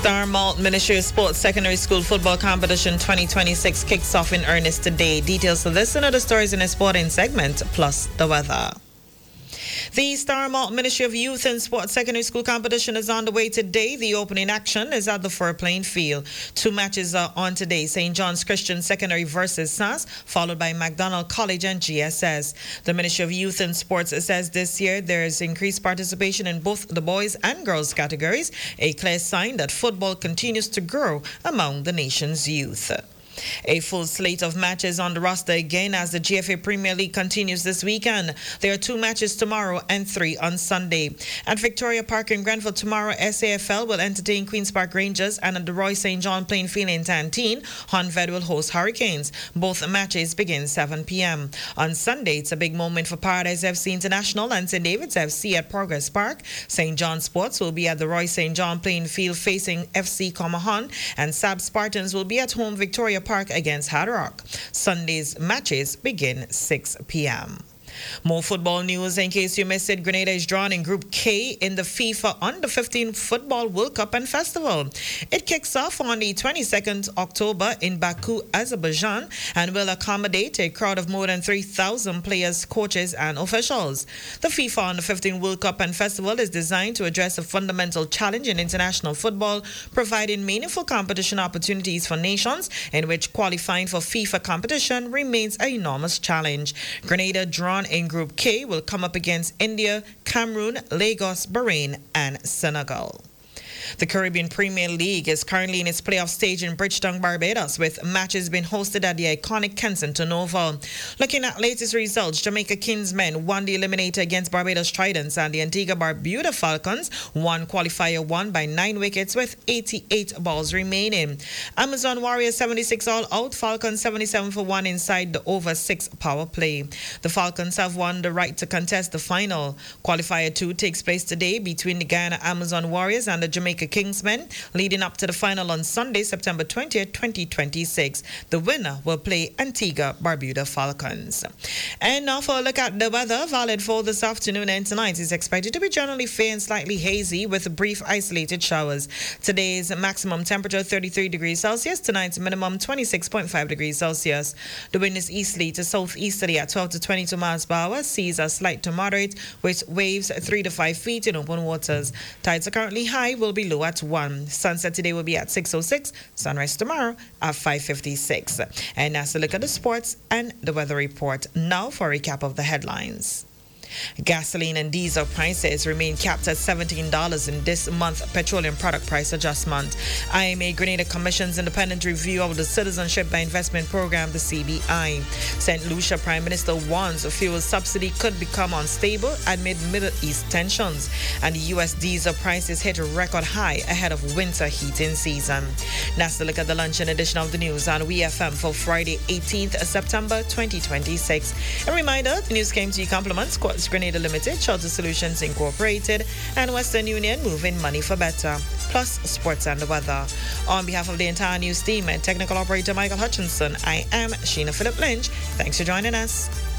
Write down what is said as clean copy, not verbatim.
Starmalt Ministry of Sports Secondary School Football Competition 2026 kicks off in earnest today. Details of this and other stories in a sporting segment, plus the weather. The Starmalt Ministry of Youth and Sports Secondary School Competition is on the way today. The opening action is at the Fur Plain Field. 2 matches are on today. St. John's Christian Secondary versus SAS, followed by McDonald College and GSS. The Ministry of Youth and Sports says this year there is increased participation in both the boys and girls categories, a clear sign that football continues to grow among the nation's youth. A full slate of matches on the roster again as the GFA Premier League continues this weekend. There are 2 matches tomorrow and 3 on Sunday. At Victoria Park in Grenfell tomorrow, SAFL will entertain Queen's Park Rangers, and at the Roy St. John Plainfield in Tantine, Honved will host Hurricanes. Both matches begin 7 p.m. On Sunday, it's a big moment for Paradise FC International and St. David's FC at Progress Park. St. John Sports will be at the Roy St. John Plainfield facing FC Comahan, and Sab Spartans will be at home Victoria Park against Hard Rock. Sunday's matches begin 6 p.m. More football news in case you missed it. Grenada is drawn in Group K in the FIFA Under-15 Football World Cup and Festival. It kicks off on the 22nd October in Baku, Azerbaijan, and will accommodate a crowd of more than 3,000 players, coaches, and officials. The FIFA Under-15 World Cup and Festival is designed to address a fundamental challenge in international football, providing meaningful competition opportunities for nations in which qualifying for FIFA competition remains an enormous challenge. Grenada, drawn in Group K, will come up against India, Cameroon, Lagos, Bahrain, and Senegal. The Caribbean Premier League is currently in its playoff stage in Bridgetown, Barbados, with matches being hosted at the iconic Kensington Oval. Looking at latest results, Jamaica Kingsmen won the eliminator against Barbados Tridents, and the Antigua Barbuda Falcons won qualifier 1 by 9 wickets with 88 balls remaining. Amazon Warriors 76 all out, Falcons 77 for 1 inside the over 6 power play. The Falcons have won the right to contest the final. Qualifier 2 takes place today between the Guyana Amazon Warriors and the Jamaica Kingsmen, leading up to the final on Sunday, September 20th, 2026. The winner will play Antigua Barbuda Falcons. And now for a look at the weather. Valid for this afternoon and tonight is expected to be generally fair and slightly hazy with brief isolated showers. Today's maximum temperature 33 degrees Celsius. Tonight's minimum 26.5 degrees Celsius. The wind is easterly to southeasterly at 12 to 22 miles per hour. Seas are slight to moderate with waves 3 to 5 feet in open waters. Tides are currently high, will be low at 1. Sunset today will be at 6:06. Sunrise tomorrow at 5:56. And that's a look at the sports and the weather report. Now for a recap of the headlines. Gasoline and diesel prices remain capped at $17 in this month's petroleum product price adjustment. IMA Grenada commissions independent review of the Citizenship by Investment Program, the CBI. St. Lucia Prime Minister warns a fuel subsidy could become unstable amid Middle East tensions. And the U.S. diesel prices hit a record high ahead of winter heating season. That's the look at the luncheon edition of the news on WeFM for Friday, 18th September 2026. A reminder, the news came to you compliments Quartz Grenada Limited, Shelter Solutions Incorporated, and Western Union, moving money for better. Plus, sports and the weather. On behalf of the entire news team and technical operator Michael Hutchinson, I am Sheena Phillip Lynch. Thanks for joining us.